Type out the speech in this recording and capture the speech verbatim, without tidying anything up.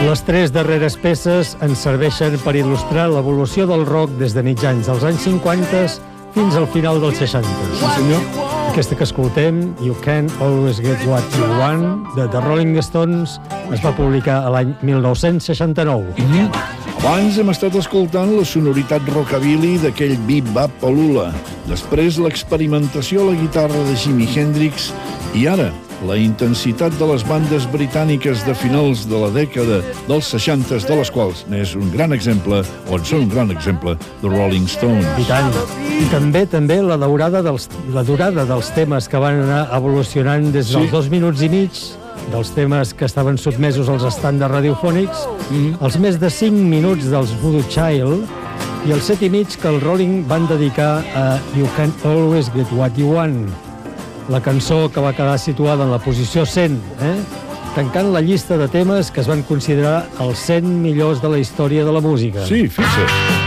Les tres darreres peces ens serveixen per il·lustrar l'evolució del rock des de mitjans dels anys cinquanta fins al final dels seixanta. Sí, senyor. Aquesta que escoltem, You Can't Always Get What You Want, de The Rolling Stones, es va publicar a l'any mil nou-cents seixanta-nou. Mm-hmm. Abans hem estat escoltant la sonoritat rockabilly d'aquell bebop Palula. Després l'experimentació a la guitarra de Jimi Hendrix i ara la intensitat de les bandes britàniques de finals de la dècada dels seixanta, de les quals n'és un gran exemple, o en són un gran exemple, The Rolling Stones. I tant. I també també la durada dels, la durada dels temes que van anar evolucionant des dels sí. dos minuts i mig, dels temes que estaven sotmesos als estàndards radiofònics, mm-hmm. els més de cinc minuts dels Voodoo Child i els set i mig que el Rolling van dedicar a You Can't Always Get What You Want, la cançó que va quedar situada en la posició cent, eh? tancant la llista de temes que es van considerar els cent millors de la història de la música. Sí, fixa.